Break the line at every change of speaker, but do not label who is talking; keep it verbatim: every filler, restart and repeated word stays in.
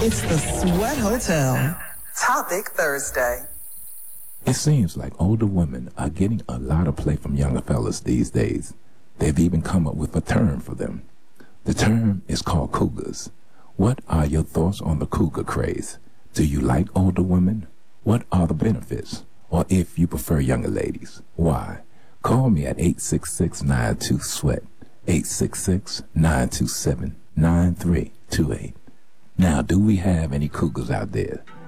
It's the Sweat Hotel. Topic Thursday.
It seems like older women are getting a lot of play from younger fellas these days. They've even come up with a term for them. The term is called cougars. What are your thoughts on the cougar craze? Do you like older women? What are the benefits? Or if you prefer younger ladies, why? Call me at eight six six, nine two, SWEAT, eight six six, nine two seven, nine three two eight. Now, do we have any cougars out there?